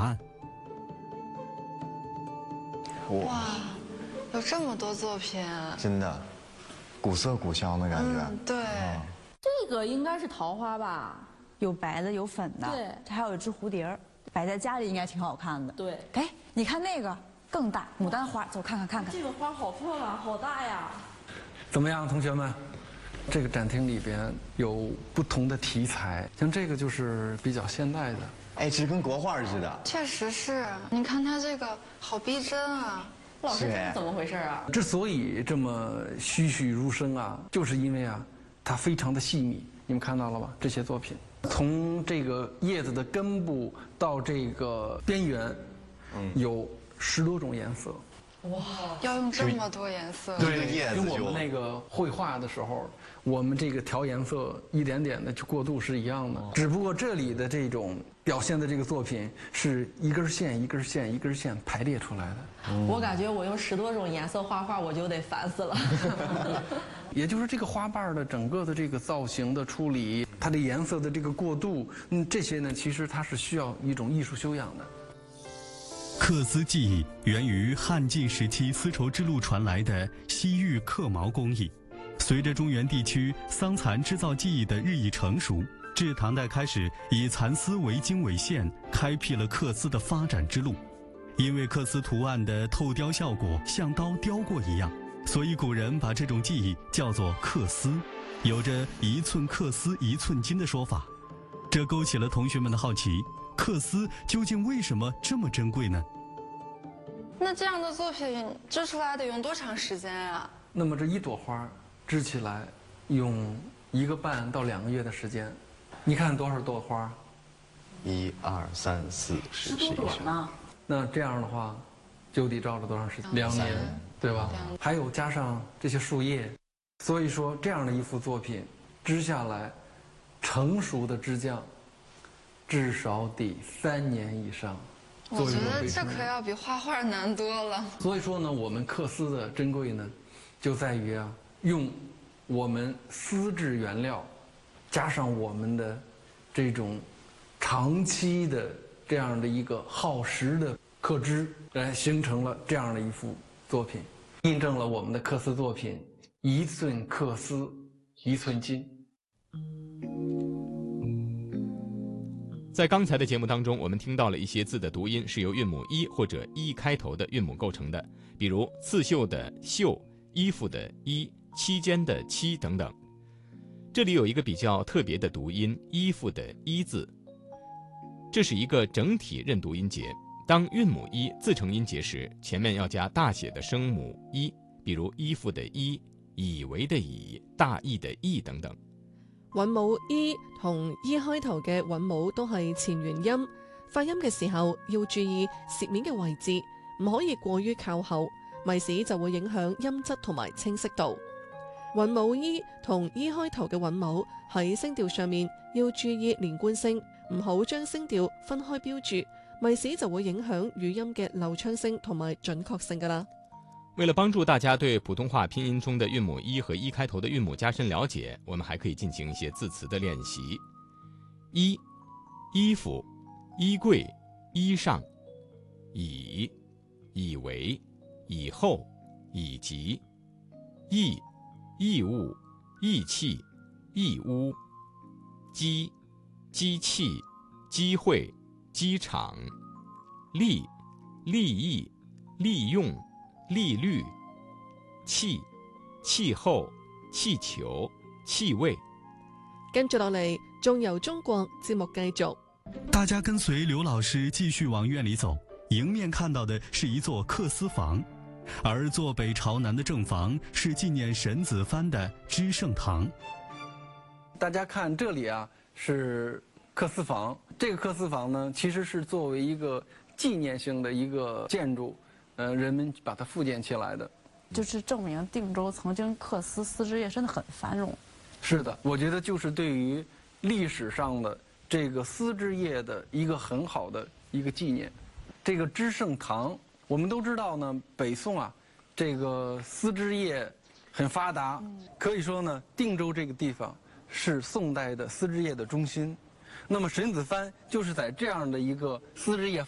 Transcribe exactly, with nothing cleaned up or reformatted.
案。 哇，有这么多作品啊！ 真的，古色古香的感觉。 嗯，对。 嗯、 这个应该是桃花吧？ 有白的，有粉的。 对， 这还有一只蝴蝶儿，摆在家里应该挺好看的。 对。 哎，你看那个更大，牡丹花，走看看看看。 这个花好漂亮，好大呀！ 怎么样，同学们？这个展厅里边有不同的题材，像这个就是比较现代的。 哎，这跟国画似的。 确实是，你看它这个好逼真啊！ 老师，这是怎么回事啊？ 之所以这么栩栩如生啊，就是因为啊，它非常的细密。你们看到了吗？这些作品，从这个叶子的根部到这个边缘，嗯，有十多种颜色。 哇，要用这么多颜色？ 对，跟我们那个绘画的时候，我们这个调颜色一点点的去过渡是一样的。只不过这里的这种表现的这个作品是一根线一根线一根线排列出来的。 嗯、我感觉我用十多种颜色画画，我就得烦死了。 也就是这个花瓣的整个的这个造型的处理，它的颜色的这个过渡，嗯，这些呢，其实它是需要一种艺术修养的。 缂丝技艺源于汉晋时期丝绸之路传来的西域刻毛工艺，随着中原地区桑蚕织造技艺的日益成熟，至唐代开始以蚕丝为经纬线，开辟了缂丝的发展之路。因为缂丝图案的透雕效果像刀雕过一样，所以古人把这种技艺叫做缂丝，有着一寸缂丝一寸金的说法。这勾起了同学们的好奇，缂丝究竟为什么这么珍贵呢？ 那这样的作品织出来得用多长时间啊？ 那么这一朵花织起来用一个半到两个月的时间。你看多少朵花？ 一二三四十十多朵呢。 那这样的话，就得照着多长时间？两年，对吧？还有加上这些树叶，所以说这样的一幅作品织下来，成熟的织匠至少得三年以上。 我觉得这可要比画画难多了。 所以说呢，我们缂丝的珍贵呢，就在于啊，用我们丝质原料，加上我们的这种长期的这样的一个耗时的刻织，来形成了这样的一幅作品，印证了我们的缂丝作品“一寸缂丝，一寸金”。 在刚才的节目当中，我们听到了一些字的读音是由韵母一或者一开头的韵母构成的，比如刺绣的绣、衣服的衣、期间的期等等。这里有一个比较特别的读音，衣服的衣字，这是一个整体认读音节。当韵母一自成音节时，前面要加大写的声母一，比如衣服的衣、以为的以、大意的意等等。 韻母 E 同 E 開頭嘅韻母都係前元音，發音嘅時候要注意舌面嘅位置，唔可以過於靠後，咪使就會影響音質同埋清晰度。韻母 E 同 E 開頭嘅韻母喺聲調上面要注意連貫性，唔好將聲調分開標注，咪使就會影響語音嘅流暢性同埋準確性㗎喇。 为了帮助大家对普通话拼音中的韵母一和一开头的韵母加深了解，我们还可以进行一些字词的练习。衣，衣服、衣柜、衣上；以，以为、以后、以及；义，义务、义气、义乌；机，机器、机会、机场；利，利益、利用、利率；氣，氣候、氣球、氣味。 跟住落嚟，仲由中國節目繼續。 大家跟隨劉老師繼續往院裡走，迎面看到的是一座缂絲房，而坐北朝南的正房是紀念沈子藩的知盛堂。 大家看這裡啊，是缂絲房。這個缂絲房呢，其實是作為一個紀念性的一個建築。呃，人们把它复建起来的， 就是证明定州曾经缂丝丝织业真的很繁荣。 是的，我觉得就是对于历史上的这个丝织业的一个很好的一个纪念。这个知盛堂，我们都知道呢，北宋啊，这个丝织业很发达，可以说呢，定州这个地方是宋代的丝织业的中心。那么沈子藩就是在这样的一个丝织业